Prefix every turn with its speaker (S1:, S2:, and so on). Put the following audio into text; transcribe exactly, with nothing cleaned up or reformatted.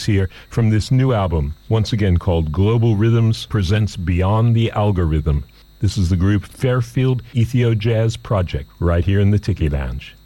S1: here from this new album, once again called Global Rhythms Presents Beyond the Algorithm. This is the group Fairfield Ethio Jazz Project, right here in the Tiki Lounge.